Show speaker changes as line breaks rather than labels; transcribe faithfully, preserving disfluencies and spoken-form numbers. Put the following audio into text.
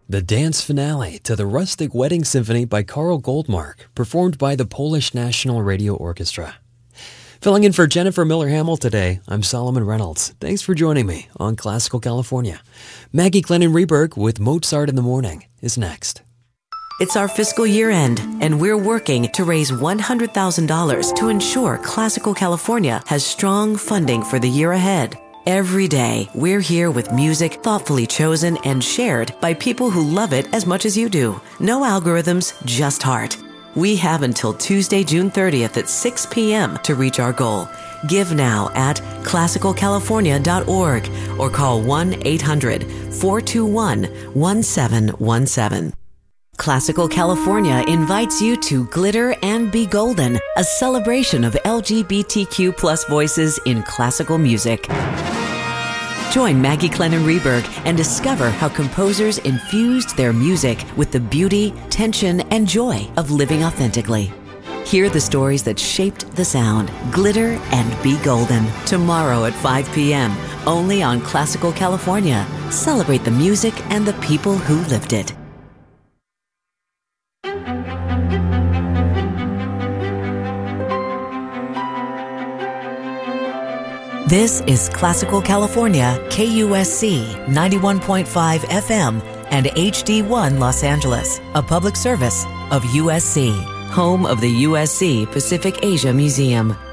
The dance finale to the Rustic Wedding Symphony by Karl Goldmark, performed by the Polish National Radio Orchestra. Filling in for Jennifer Miller-Hamill today, I'm Solomon Reynolds. Thanks for joining me on Classical California. Maggie Glennon-Reberg with Mozart in the Morning is next.
It's our fiscal year end, and we're working to raise one hundred thousand dollars to ensure Classical California has strong funding for the year ahead. Every day, we're here with music thoughtfully chosen and shared by people who love it as much as you do. No algorithms, just heart. We have until Tuesday, June thirtieth at six p.m. to reach our goal. Give now at classical california dot org or call one eight hundred four two one one seven one seven. Classical California invites you to Glitter and Be Golden, a celebration of L G B T Q plus voices in classical music. Join Maggie Glennon-Reberg and discover how composers infused their music with the beauty, tension, and joy of living authentically. Hear the stories that shaped the sound. Glitter and Be Golden, tomorrow at five p.m., only on Classical California. Celebrate the music and the people who lived it. This is Classical California, K U S C ninety-one point five F M and H D one Los Angeles, a public service of U S C, home of the U S C Pacific Asia Museum.